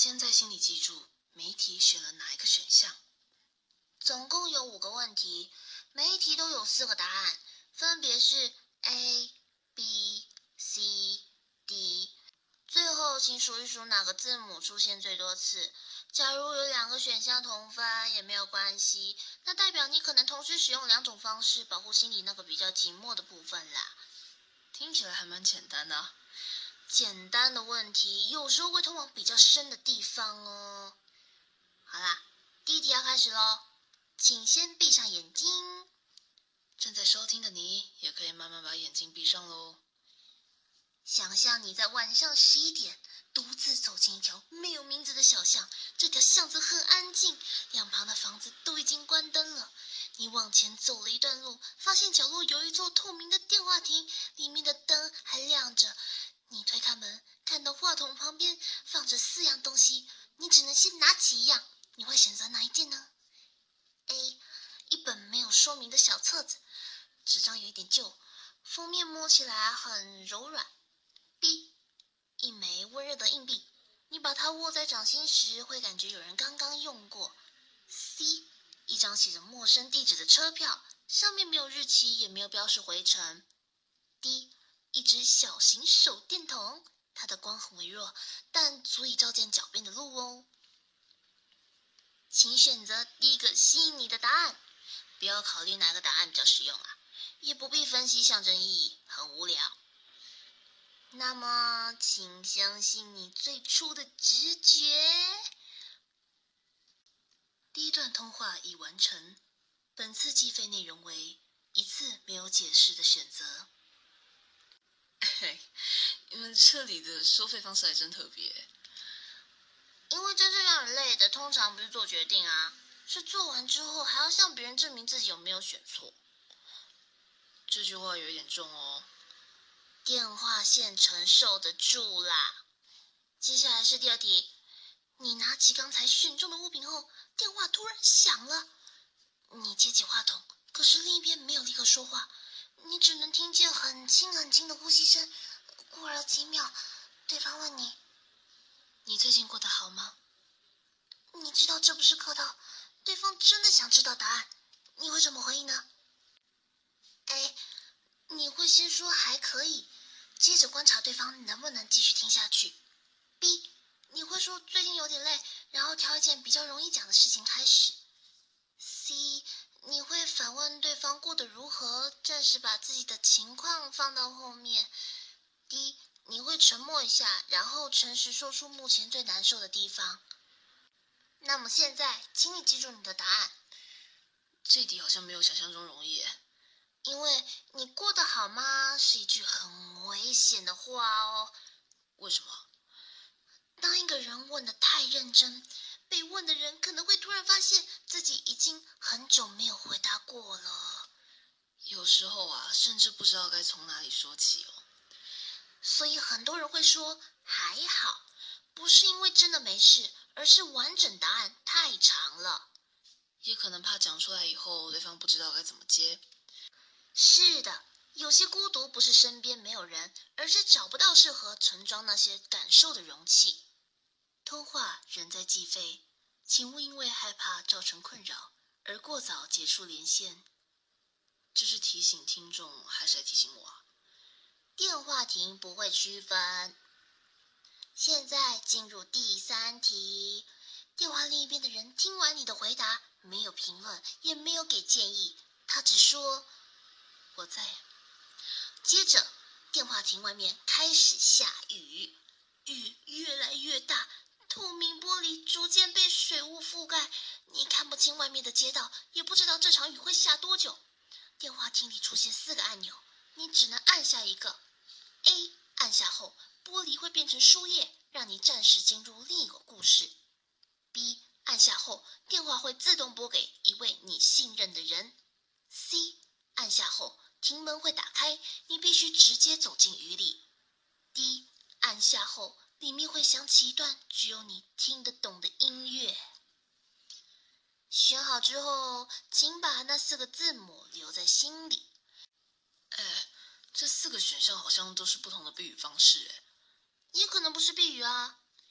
先在心里记住每一题选了哪一个选项。 总共有5个问题，每一题都有4个答案，分别是 A、B、C、D。最后请数一数哪个字母出现最多次。假如有2个选项同分也没有关系，那代表你可能同时使用2种方式保护心里那个比较寂寞的部分啦。 听起来还蛮简单的啊。 简单的问题有时候会通往比较深的地方哦。好啦，第一题要开始咯，请先闭上眼睛。 正在收听的你也可以慢慢把眼睛闭上咯。 想象你在晚上11点独自走进一条没有名字的小巷，这条巷子很安静，两旁的房子都已经关灯了。你往前走了一段路，发现角落有一座透明的电话亭，里面的灯还亮着。你推开门，看到话筒旁边放着4样东西，你只能先拿起一样，你会选择哪一件呢？ A. 一本没有说明的小册子，纸张有一点旧，封面摸起来很柔软。 B. 一枚温热的硬币，你把它握在掌心时会感觉有人刚刚用过。 C. 一张写着陌生地址的车票，上面没有日期也没有标示回程。 D. 一只小型手电筒，它的光很微弱，但足以照见脚边的路哦。请选择第一个吸引你的答案，不要考虑哪个答案比较实用啊，也不必分析象征意义，很无聊。那么请相信你最初的直觉。 第一段通话已完成，本次计费内容为1次没有解释的选择。你们这里的收费方式还真特别。 因为真正让人累的通常不是做决定啊，是做完之后还要向别人证明自己有没有选错。 这句话有一点重哦。 电话线承受得住啦。接下来是第2题，你拿起刚才选中的物品后，电话突然响了。你接起话筒，可是另一边没有立刻说话，你只能听见很轻很轻的呼吸声。过了几秒，对方问你： 你最近过得好吗？ 你知道这不是客套，对方真的想知道答案，你会怎么回应呢？ A. 你会先说还可以，接着观察对方能不能继续听下去。 B. 你会说最近有点累，然后挑一件比较容易讲的事情开始。 C. 你会反问对方过得如何，暂时把自己的情况放到后面。 D. 你会沉默一下，然后诚实说出目前最难受的地方。那么现在请你记住你的答案。 这题好像没有想象中容易耶。 因为你过得好吗是一句很危险的话哦。 为什么？ 当一个人问得太认真，被问的人可能会突然发现自己已经很久没有回答过了。 有时候啊，甚至不知道该从哪里说起哦。 所以很多人会说还好，不是因为真的没事，而是完整答案太长了。 也可能怕讲出来以后对方不知道该怎么接。 是的，有些孤独不是身边没有人，而是找不到适合盛装那些感受的容器。 通话仍在计费，请勿因为害怕造成困扰而过早结束连线。这是提醒听众还是在提醒我啊？ 电话亭不会区分。现在进入第3题，电话另一边的人听完你的回答，没有评论，也没有给建议，他只说我在。 接着电话亭外面开始下雨，雨越来越大，透明玻璃逐渐被水雾覆盖，你看不清外面的街道，也不知道这场雨会下多久。电话亭里出现4个按钮，你只能按下一个。 A. 按下后玻璃会变成书页，让你暂时进入另一个故事。 B. 按下后电话会自动拨给一位你信任的人。 C. 按下后亭门会打开，你必须直接走进雨里。 D. 按下后里面会响起一段只有你听得懂的音乐。选好之后，请把那4个字母留在心里。 这4个选项好像都是不同的避雨方式。 也可能不是避雨啊，